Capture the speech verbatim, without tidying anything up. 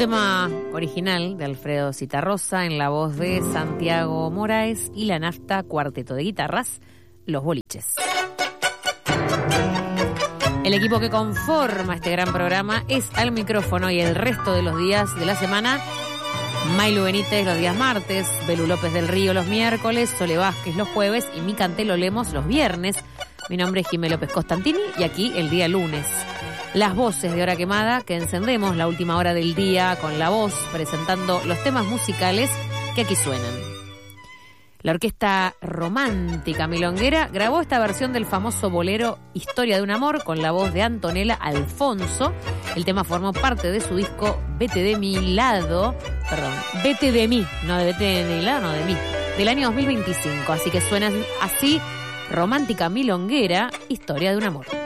tema original de Alfredo Zitarrosa en la voz de Santiago Moraes y la Nafta Cuarteto de Guitarras, Los Boliches. El equipo que conforma este gran programa es al micrófono y el resto de los días de la semana: Mailu Benítez los días martes, Belu López del Río los miércoles, Sole Vázquez los jueves y mi Cantelo Lemos los viernes. Mi nombre es Jimé López Costantini y aquí el día lunes. Las voces de Hora Quemada, que encendemos la última hora del día con la voz, presentando los temas musicales que aquí suenan. La orquesta romántica milonguera grabó esta versión del famoso bolero Historia de un amor con la voz de Antonella Alfonso. El tema formó parte de su disco Vete de mi lado, perdón, Vete de mí, no de Vete de mi lado, no de mí, del año dos mil veinticinco. Así que suena así: romántica milonguera, Historia de un amor.